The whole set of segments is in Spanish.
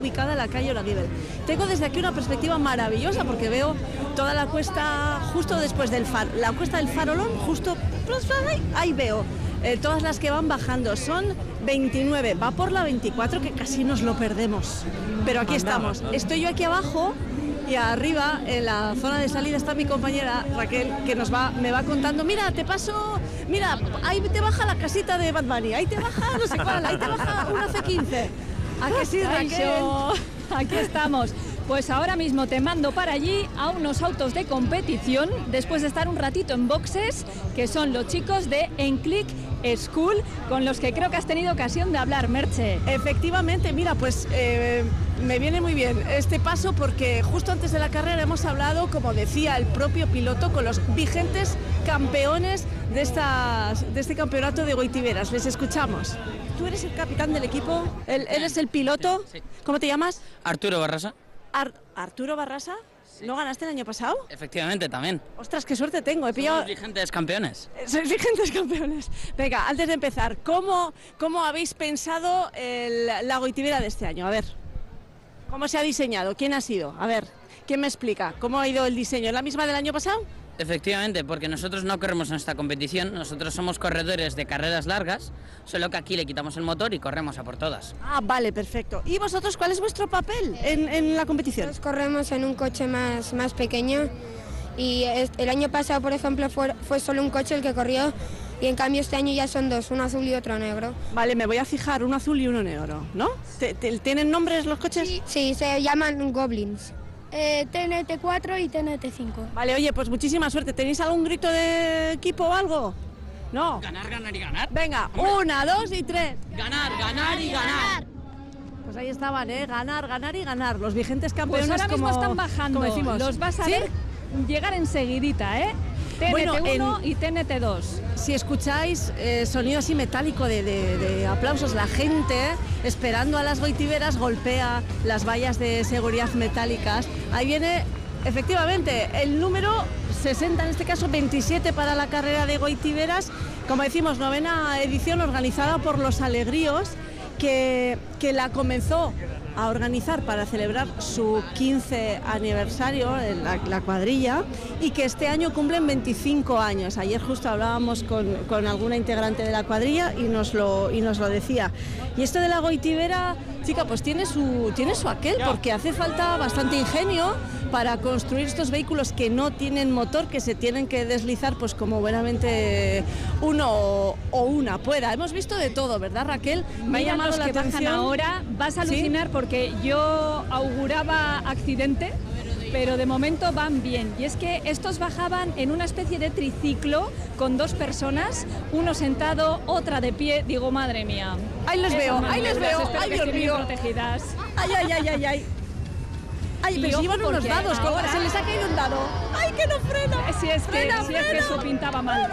ubicada en la calle Olaguibel. Tengo desde aquí una perspectiva maravillosa porque veo toda la cuesta justo después del faro, la cuesta del Farolón, justo ahí veo todas las que van bajando. Son 29, va por la 24 que casi nos lo perdemos. Pero aquí estamos. Estoy yo aquí abajo y arriba en la zona de salida está mi compañera Raquel que me va contando, mira, te paso, mira, ahí te baja la casita de Bad Bunny, ahí te baja no sé cuál, ahí te baja una C15. ¿A que sí, Raquel? Aquí estamos. Pues ahora mismo te mando para allí a unos autos de competición después de estar un ratito en boxes, que son los chicos de Enclic School, con los que creo que has tenido ocasión de hablar, Merche. Efectivamente, mira, pues me viene muy bien este paso porque justo antes de la carrera hemos hablado, como decía el propio piloto, con los vigentes campeones de este campeonato de Goitiberas. Les escuchamos. ¿Tú eres el capitán del equipo? ¿Eres el piloto? Sí. ¿Cómo te llamas? Arturo Barrasa. ¿Arturo Barrasa? Sí. ¿No ganaste el año pasado? Efectivamente, también. Ostras, qué suerte tengo. He pillado... Somos vigentes campeones. Sois vigentes campeones. Venga, antes de empezar, ¿cómo habéis pensado la Goitibera de este año? A ver, ¿cómo se ha diseñado? ¿Quién ha sido? A ver, ¿quién me explica? ¿Cómo ha ido el diseño? ¿Es la misma del año pasado? Efectivamente, porque nosotros no corremos en esta competición, nosotros somos corredores de carreras largas, solo que aquí le quitamos el motor y corremos a por todas. Ah, vale, perfecto. ¿Y vosotros cuál es vuestro papel en la competición? Nosotros corremos en un coche más pequeño y el año pasado, por ejemplo, fue solo un coche el que corrió y en cambio este año ya son dos, uno azul y otro negro. Vale, me voy a fijar, uno azul y uno negro, ¿no? ¿Tienen nombres los coches? Sí, se llaman Goblins. TNT4 y TNT5. Vale, oye, pues muchísima suerte. ¿Tenéis algún grito de equipo o algo? ¿No? Ganar, ganar y ganar. Venga, Hombre. 1, 2 y 3. Ganar, ganar y ganar. Pues ahí estaban, ganar, ganar y ganar. Los vigentes campeones. Pues ahora mismo están bajando. Como decimos. Los vas a ¿Sí? ver llegar enseguidita, ¿eh? TNT1 y TNT2. Si escucháis sonido así metálico de aplausos, la gente esperando a las Goitiberas golpea las vallas de seguridad metálicas. Ahí viene efectivamente el número 60, en este caso 27 para la carrera de Goitiberas. Como decimos, 9ª edición organizada por Los Alegríos, que la comenzó a organizar para celebrar su 15 aniversario, la cuadrilla, y que este año cumplen 25 años. Ayer justo hablábamos con alguna integrante de la cuadrilla y nos lo decía. Y esto de la Goitibera, chica, pues tiene su aquel, porque hace falta bastante ingenio para construir estos vehículos que no tienen motor, que se tienen que deslizar pues como buenamente uno o una pueda. Hemos visto de todo, ¿verdad, Raquel? Me ha llamado la atención. Bajan ahora, vas a alucinar, ¿sí? Porque yo auguraba accidente, pero de momento van bien. Y es que estos bajaban en una especie de triciclo con dos personas, uno sentado, otra de pie. Digo, madre mía. Ahí les veo, ahí les veo. Espero que estén bien protegidas. Ay, ay, ay, ay, ay. Ay, pero si llevan unos dados, ahora se les ha caído un dado. ¡Ay, que no frena! Si es que eso pintaba mal.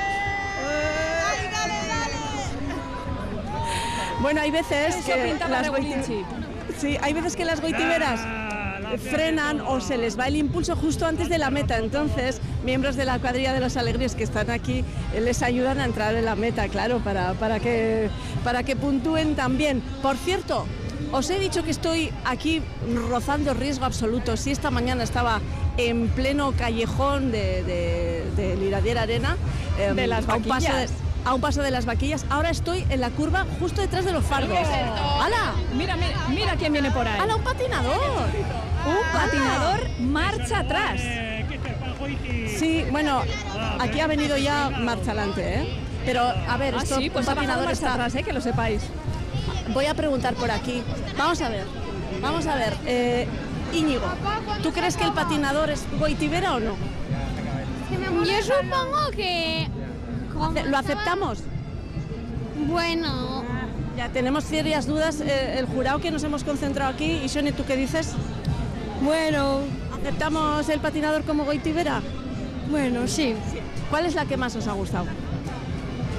¡Ay, dale, dale! Bueno, hay veces hay veces que las Goitiberas frenan o se les va el impulso justo antes de la meta. Entonces, miembros de la cuadrilla de Los Alegríos que están aquí les ayudan a entrar en la meta, claro, para que puntúen también. Por cierto, os he dicho que estoy aquí rozando riesgo absoluto. Si esta mañana estaba en pleno callejón de Liradier Arena, de las vaquillas. A un paso de las vaquillas, ahora estoy en la curva justo detrás de los fardos. ¡Hala! Mira quién viene por ahí. ¡Hala, un patinador! Un patinador marcha atrás. Sí, bueno, aquí ha venido ya marcha adelante, ¿eh? Pero, a ver, esto, sí, pues un patinador está atrás, que lo sepáis. Voy a preguntar por aquí. Vamos a ver. Íñigo, ¿tú crees que el patinador es Goitibera o no? Yo supongo que... ¿Lo aceptamos? Bueno... Ya tenemos serias dudas, el jurado que nos hemos concentrado aquí. Y Shoni, ¿tú qué dices? Bueno... ¿Aceptamos el patinador como Goitibera? Bueno, sí. ¿Cuál es la que más os ha gustado?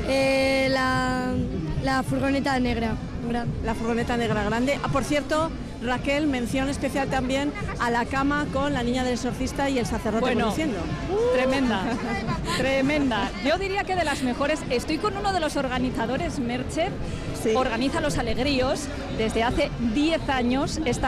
La furgoneta negra. La furgoneta negra grande. Por cierto, Raquel, mención especial también a la cama con la niña del exorcista y el sacerdote conduciendo. Tremenda, tremenda. Yo diría que de las mejores. Estoy con uno de los organizadores, Merche, organiza Los Alegríos desde hace 10 años.